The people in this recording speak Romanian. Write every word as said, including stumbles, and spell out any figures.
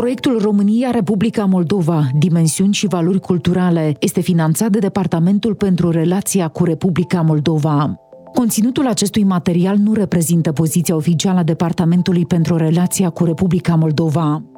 Proiectul România-Republica Moldova, dimensiuni și valori culturale, este finanțat de Departamentul pentru Relația cu Republica Moldova. Conținutul acestui material nu reprezintă poziția oficială a Departamentului pentru Relația cu Republica Moldova.